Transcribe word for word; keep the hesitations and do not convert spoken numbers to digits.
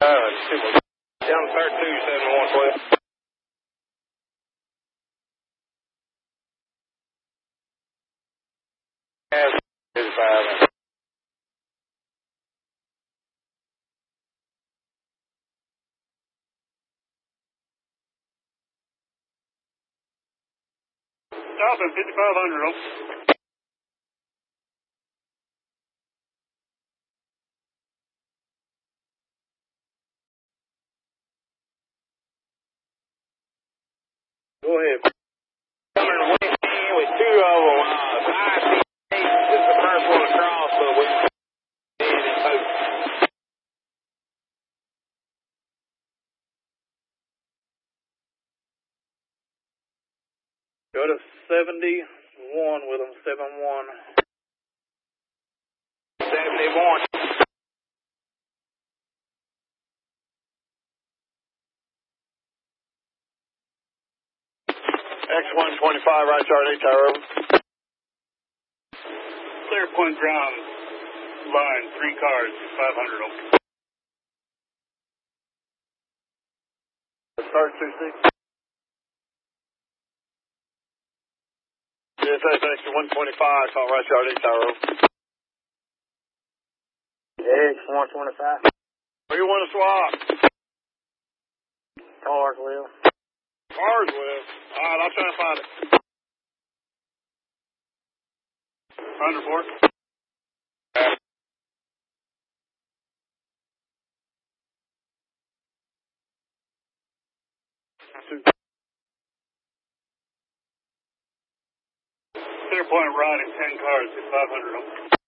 Uh, down thirty-two, seven one twelve. five. Dolphin, fifty-five hundred. Go ahead. Coming to West End with two of them. Uh, I C eight is the first one across, but we did it both. Go to seventy-one with them, seven one. seventy-one. X one twenty-five, right chart, eight tower over. Clear point ground line, three cars, five hundred over. Start two six. Yes, that's X one twenty-five, call right chart, eight tower over. X one twenty-five. Where you want to swap? Cars will. Cars will. Alright, I'll try to find it. Underport. Clear point right at ten cars, five hundred over.